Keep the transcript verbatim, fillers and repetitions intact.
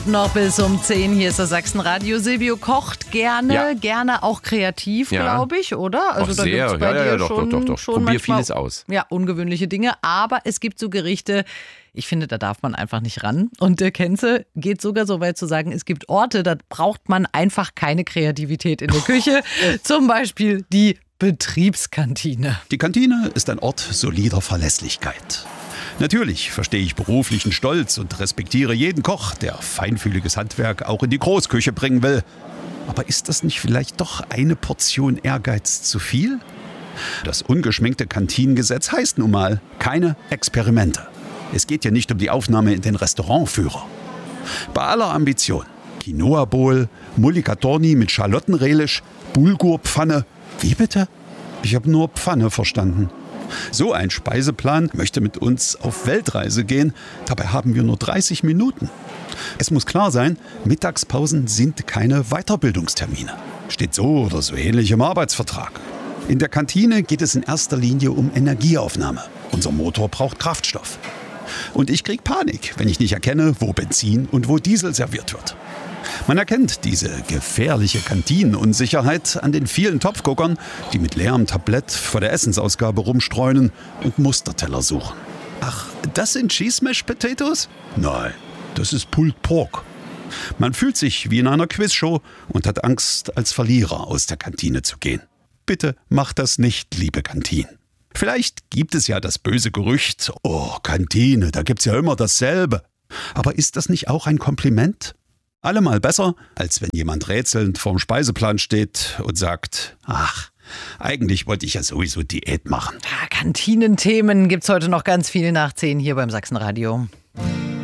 Noch bis um zehn, hier ist das Sachsenradio. Silvio kocht gerne, Ja. gerne auch kreativ, Ja. glaube ich, oder? Also Auch da sehr. gibt's bei Ja, ja, dir ja, doch, schon, doch, doch, doch. schon Probier manchmal, vieles aus. Ja, ungewöhnliche Dinge, aber es gibt so Gerichte, ich finde, da darf man einfach nicht ran. Und der Kenze geht sogar so weit zu sagen, es gibt Orte, da braucht man einfach keine Kreativität in der Küche. Zum Beispiel die Betriebskantine. Die Kantine ist ein Ort solider Verlässlichkeit. Natürlich verstehe ich beruflichen Stolz und respektiere jeden Koch, der feinfühliges Handwerk auch in die Großküche bringen will. Aber ist das nicht vielleicht doch eine Portion Ehrgeiz zu viel? Das ungeschminkte Kantinengesetz heißt nun mal keine Experimente. Es geht ja nicht um die Aufnahme in den Restaurantführer. Bei aller Ambition. Quinoa Bowl, Mulligatawny mit Schalottenrelish, Bulgurpfanne. Wie bitte? Ich habe nur Pfanne verstanden. So ein Speiseplan möchte mit uns auf Weltreise gehen. Dabei haben wir nur dreißig Minuten. Es muss klar sein, Mittagspausen sind keine Weiterbildungstermine. Steht so oder so ähnlich im Arbeitsvertrag. In der Kantine geht es in erster Linie um Energieaufnahme. Unser Motor braucht Kraftstoff. Und ich krieg Panik, wenn ich nicht erkenne, wo Benzin und wo Diesel serviert wird. Man erkennt diese gefährliche Kantinenunsicherheit an den vielen Topfguckern, die mit leerem Tablett vor der Essensausgabe rumstreunen und Musterteller suchen. Ach, das sind Cheese Mashed Potatoes? Nein, das ist Pulled Pork. Man fühlt sich wie in einer Quizshow und hat Angst, als Verlierer aus der Kantine zu gehen. Bitte macht das nicht, liebe Kantinen. Vielleicht gibt es ja das böse Gerücht, oh, Kantine, da gibt's ja immer dasselbe. Aber ist das nicht auch ein Kompliment? Allemal besser, als wenn jemand rätselnd vorm Speiseplan steht und sagt, ach, eigentlich wollte ich ja sowieso Diät machen. Ja, Kantinenthemen gibt's heute noch ganz viel nach zehn hier beim Sachsenradio.